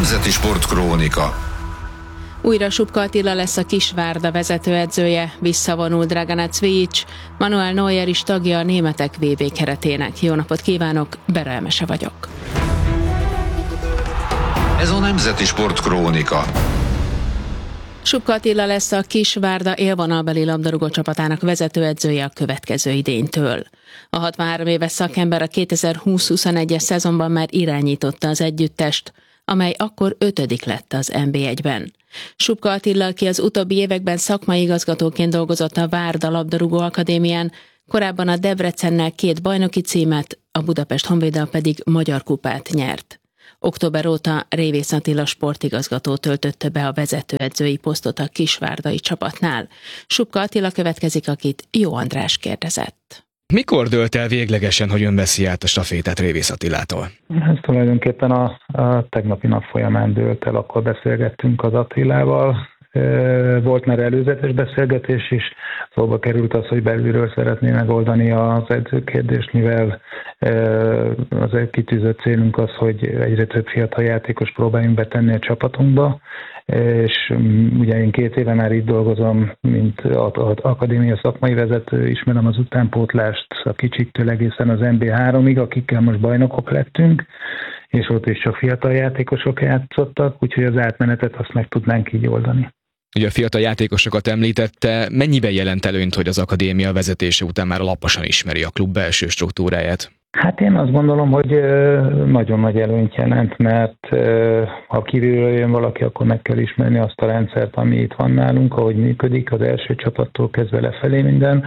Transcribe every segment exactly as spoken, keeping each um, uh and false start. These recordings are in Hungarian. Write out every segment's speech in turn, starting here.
Nemzeti Sportkrónika. Újra Subka Attila lesz a Kisvárda vezetőedzője, visszavonul Dragana Cvijics, Manuel Neuer is tagja a németek vé bé keretének. Jó napot kívánok, Bera Emese vagyok. Ez a Nemzeti Sportkrónika. Subka Attila lesz a Kisvárda élvonalbeli labdarúgó csapatának vezetőedzője a következő idénytől. A hatvanhárom éves szakember a kétezer-húsz-huszonegyes szezonban már irányította az együttest, amely akkor ötödik lett az en bé egyben. Subka Attila, aki az utóbbi években szakmai igazgatóként dolgozott a Várda labdarúgó akadémián, korábban a Debrecennel két bajnoki címet, a Budapest Honvéddal pedig magyar kupát nyert. Október óta Révész Attila sportigazgató töltötte be a vezetőedzői posztot a kisvárdai csapatnál. Subka Attila következik, akit Jó András kérdezett. Mikor dőlt el véglegesen, hogy ön veszi át a stafétát Révész Attilától? Ez tulajdonképpen a, a tegnapi nap folyamán dőlt el, akkor beszélgettünk az Attilával. Volt már előzetes beszélgetés is, szóba került az, hogy belülről szeretné megoldani az edzőkérdést, mivel az egy kitűzött célunk az, hogy egyre több fiatal játékos próbáljunk betenni a csapatunkba, és ugye én két éve már itt dolgozom, mint akadémia szakmai vezető, ismerem az utánpótlást a kicsiktől egészen az en bé háromig, akikkel most bajnokok lettünk, és ott is csak fiatal játékosok játszottak, úgyhogy az átmenetet azt meg tudnánk így oldani. Ugye a fiatal játékosokat említette, mennyiben jelent előnyt, hogy az akadémia vezetése után már alaposan ismeri a klub belső struktúráját? Hát én azt gondolom, hogy nagyon nagy előnyt jelent, mert ha kívülről jön valaki, akkor meg kell ismerni azt a rendszert, ami itt van nálunk, ahogy működik, az első csapattól kezdve lefelé minden.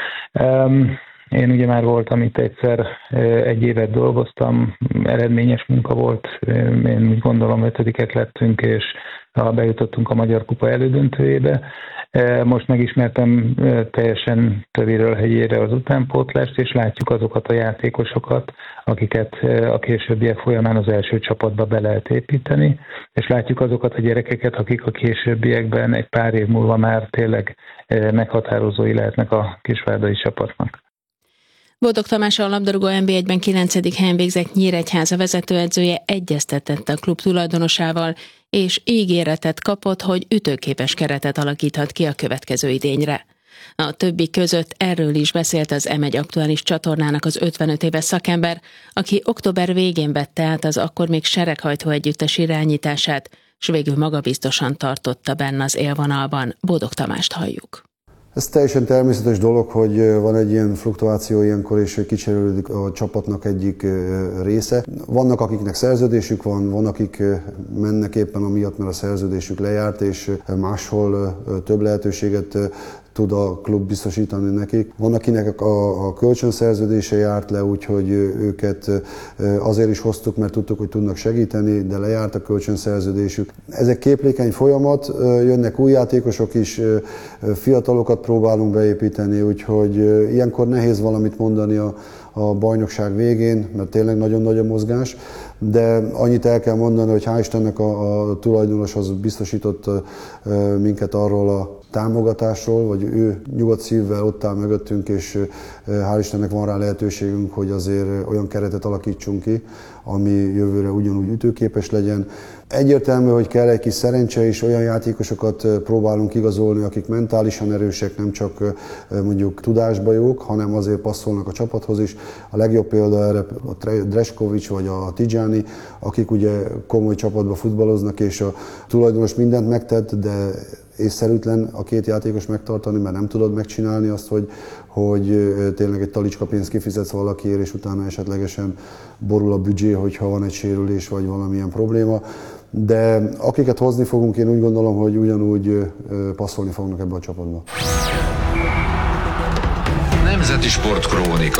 Én ugye már voltam itt egyszer, egy évet dolgoztam, eredményes munka volt, én úgy gondolom ötödikek lettünk, és bejutottunk a Magyar Kupa elődöntőjébe. Most megismertem teljesen tövéről hegyére az utánpótlást, és látjuk azokat a játékosokat, akiket a későbbiek folyamán az első csapatba be lehet építeni, és látjuk azokat a gyerekeket, akik a későbbiekben egy pár év múlva már tényleg meghatározói lehetnek a kisvárdai csapatnak. Bodog Tamás, a labdarúgó en bé egyben kilencedik helyen végzett Nyíregyháza vezetőedzője egyeztetett a klub tulajdonosával, és ígéretet kapott, hogy ütőképes keretet alakíthat ki a következő idényre. A többi között erről is beszélt az em egy aktuális csatornának az ötvenöt éves szakember, aki október végén vette át az akkor még sereghajtó együttes irányítását, s végül magabiztosan tartotta benne az élvonalban. Bodog Tamást halljuk. Ez teljesen természetes dolog, hogy van egy ilyen fluktuáció ilyenkor, és kicserélődik a csapatnak egyik része. Vannak, akiknek szerződésük van, van, akik mennek éppen amiatt, mert a szerződésük lejárt, és máshol több lehetőséget tud a klub biztosítani nekik. Van, akinek a, a kölcsönszerződése járt le, úgyhogy őket azért is hoztuk, mert tudtuk, hogy tudnak segíteni, de lejárt a kölcsönszerződésük. Ez egy képlékeny folyamat, jönnek új játékosok is, fiatalokat próbálunk beépíteni, úgyhogy ilyenkor nehéz valamit mondani a, a bajnokság végén, mert tényleg nagyon nagy a mozgás, de annyit el kell mondani, hogy hál' Istennek a, a tulajdonos az biztosított minket arról a támogatásról, vagy ő nyugodt szívvel ott áll mögöttünk, és hál' Istennek van rá lehetőségünk, hogy azért olyan keretet alakítsunk ki, ami jövőre ugyanúgy ütőképes legyen. Egyértelmű, hogy kell egy kis szerencse, és olyan játékosokat próbálunk igazolni, akik mentálisan erősek, nem csak mondjuk tudásba jók, hanem azért passzolnak a csapathoz is. A legjobb példa erre a Dreskovics vagy a Tijani, akik ugye komoly csapatba futballoznak, és a tulajdonos mindent megtett, de észszerűtlen a két játékos megtartani, mert nem tudod megcsinálni azt, hogy, hogy tényleg egy talicska pénzt kifizetsz valakiért, és utána esetlegesen borul a büdzsé, hogyha van egy sérülés vagy valamilyen probléma. De akiket hozni fogunk, én úgy gondolom, hogy ugyanúgy passzolni fognak ebbe a csapatba. Nemzeti Sportkrónika.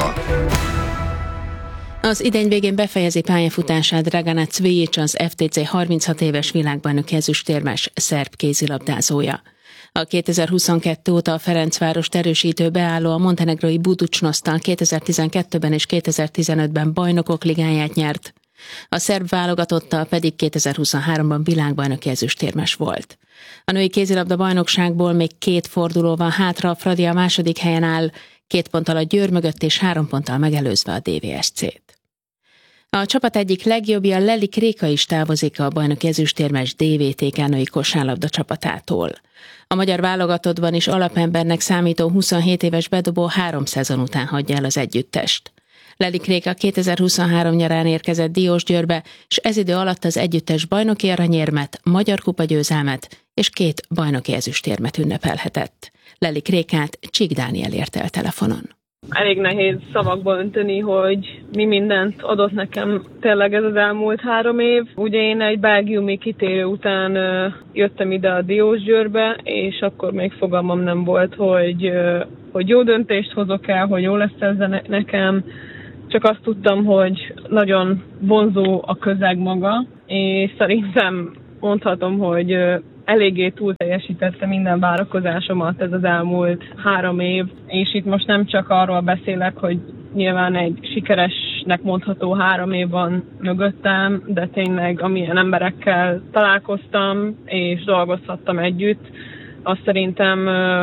Az idény végén befejezi pályafutását Dragana Cvijics, az ef té cé harminchat éves világbajnoki ezüstérmes szerb kézilabdázója. A kétezer-huszonkettő óta a Ferencvárost erősítő beálló a montenegrói Buducsnosztal kétezer-tizenkettőben és kétezer-tizenötben bajnokok ligáját nyert. A szerb válogatottal pedig kétezer-huszonháromban világbajnoki ezüstérmes volt. A női kézilabda bajnokságból még két fordulóval hátra, a Fradi a második helyen áll, két ponttal a Győr mögött és három ponttal megelőzve a dé vé es cét. A csapat egyik legjobbja, Lellik Réka is távozik a bajnoki ezüstérmes dé vé té ká női kosárlabda csapatától. A magyar válogatottban is alapembernek számító huszonhét éves bedobó három szezon után hagyja el az együttest. Lellik Réka kétezer-huszonhárom nyarán érkezett Diósgyőrbe, és ez idő alatt az együttes bajnoki aranyérmet, magyar kupa győzelmet és két bajnoki ezüstérmet ünnepelhetett. Lellik Rékát Csík Dániel érte el telefonon. Elég nehéz szavakba önteni, hogy mi mindent adott nekem tényleg ez az elmúlt három év. Ugye én egy belgiumi kitérő után jöttem ide a Diósgyőrbe, és akkor még fogalmam nem volt, hogy, hogy jó döntést hozok el, hogy jó lesz ez nekem. Csak azt tudtam, hogy nagyon vonzó a közeg maga, és szerintem mondhatom, hogy eléggé túl teljesítette minden várakozásomat ez az elmúlt három év, és itt most nem csak arról beszélek, hogy nyilván egy sikeresnek mondható három év van mögöttem, de tényleg amilyen emberekkel találkoztam és dolgozhattam együtt, azt szerintem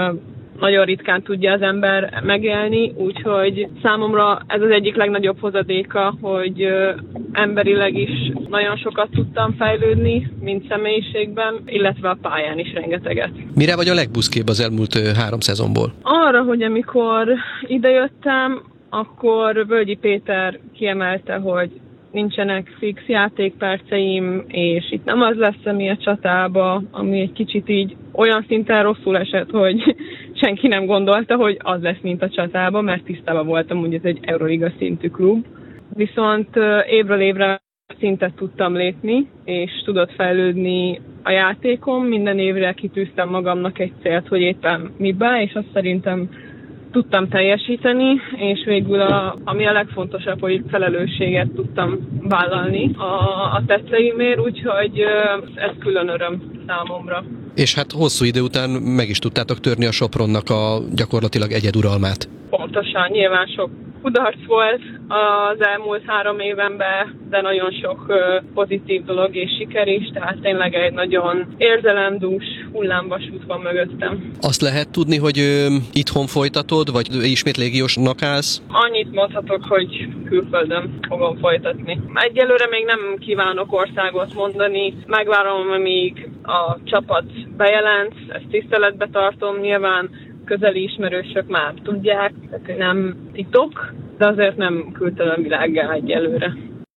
nagyon ritkán tudja az ember megélni, úgyhogy számomra ez az egyik legnagyobb hozadéka, hogy emberileg is nagyon sokat tudtam fejlődni, mint személyiségben, illetve a pályán is rengeteget. Mire vagy a legbuszkébb az elmúlt három szezonból? Arra, hogy amikor idejöttem, akkor Völgyi Péter kiemelte, hogy nincsenek fix játékperceim, és itt nem az lesz, ami a csatába, ami egy kicsit így olyan szinten rosszul esett, hogy senki nem gondolta, hogy az lesz, mint a csatába, mert tisztában voltam, hogy ez egy Euroliga szintű klub. Viszont évről évre szintet tudtam lépni, és tudott fejlődni a játékom. Minden évre kitűztem magamnak egy célt, hogy éppen miben, és azt szerintem tudtam teljesíteni, és végül a, ami a legfontosabb, hogy felelősséget tudtam vállalni a, a tetteimért, úgyhogy ez külön öröm számomra. És hát hosszú idő után meg is tudtátok törni a Sopronnak a gyakorlatilag egyeduralmát. Pontosan, nyilván sok kudarc volt az elmúlt három évenben, de nagyon sok pozitív dolog és siker is, tehát tényleg egy nagyon érzelemdús hullámvasút van mögöttem. Azt lehet tudni, hogy ö, itthon folytatod, vagy ismét légiósnak állsz? Annyit mondhatok, hogy külföldön fogom folytatni. Egyelőre még nem kívánok országot mondani, megvárom, amíg a csapat bejelent, ezt tiszteletbe tartom, nyilván közeli ismerősök már tudják, tehát nem titok, de azért nem kültelen világgá egyelőre.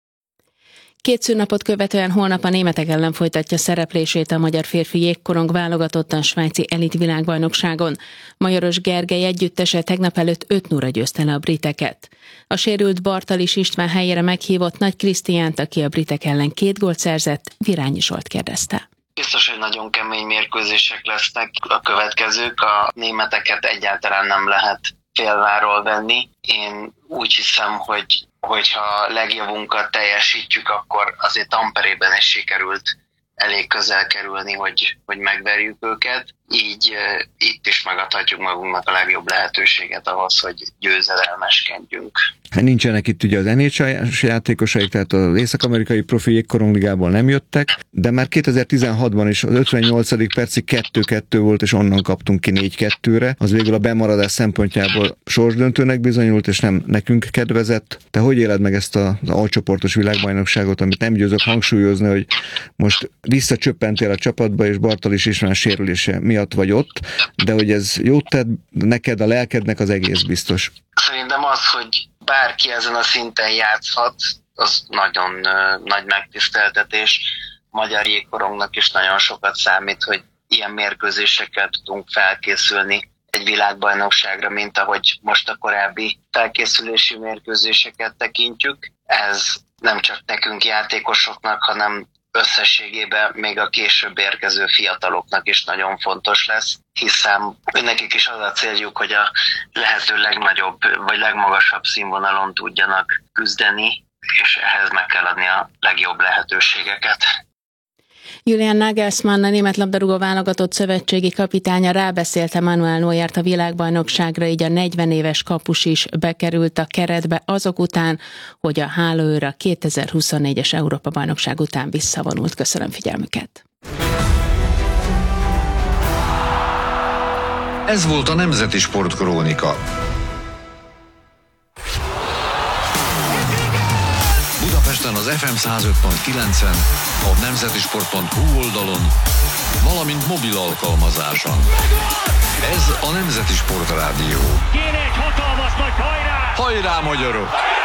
Két szünnapot követően holnap a németek ellen folytatja szereplését a magyar férfi jégkorong válogatottan svájci elit világbajnokságon. Majoros Gergely együttese tegnap előtt öt nulla győzte le a briteket. A sérült Bartalis István helyére meghívott Nagy Krisztiánt, aki a britek ellen két gólt szerzett, Virányi Zsolt kérdezte. Biztos, hogy nagyon kemény mérkőzések lesznek a következők, a németeket egyáltalán nem lehet félváról venni. Én úgy hiszem, hogy hogyha a legjavunkat teljesítjük, akkor azért Tamperében is sikerült elég közel kerülni, hogy, hogy megverjük őket. Így e, itt is megadhatjuk magunknak a legjobb lehetőséget ahhoz, hogy győzedelmeskedjünk. Hát nincsenek itt ugye az en há el-es játékosaik, tehát az észak-amerikai profi jégkorongligából nem jöttek, de már kétezer-tizenhatban is az ötvennyolcadik percig kettő kettő volt, és onnan kaptunk ki négy kettőre. Az végül a bemaradás szempontjából sorsdöntőnek bizonyult, és nem nekünk kedvezett. Te hogy éled meg ezt az alcsoportos világbajnokságot, amit nem győzök hangsúlyozni, hogy most visszacsöppentél a csapatba, és Bartalis István sérülése miatt vagy ott, de hogy ez jót tett neked, a lelkednek, az egész biztos. Szerintem az, hogy bárki ezen a szinten játszhat, az nagyon uh, nagy megtiszteltetés. Magyar jégkorongnak is nagyon sokat számít, hogy ilyen mérkőzésekkel tudunk felkészülni egy világbajnokságra, mint ahogy most a korábbi felkészülési mérkőzéseket tekintjük. Ez nem csak nekünk játékosoknak, hanem összességében még a később érkező fiataloknak is nagyon fontos lesz, hiszen nekik is az a céljuk, hogy a lehető legnagyobb vagy legmagasabb színvonalon tudjanak küzdeni, és ehhez meg kell adni a legjobb lehetőségeket. Julian Nagelsmann, a német labdarúgó válogatott szövetségi kapitánya rábeszélte Manuel Neuert a világbajnokságra, így a negyven éves kapus is bekerült a keretbe azok után, hogy a hálóőr a kétezer-huszonnégyes Európa-bajnokság után visszavonult. Köszönöm figyelmüket! Ez volt a Nemzeti Sportkrónika. Budapest Budapesten az ef em száz öt pont kilencen, a nemzetisport pont hu oldalon, valamint mobil alkalmazáson. Ez a Nemzeti Sport Rádió. Kéne egy hatalmas nagy hajrá! Hajrá, magyarok!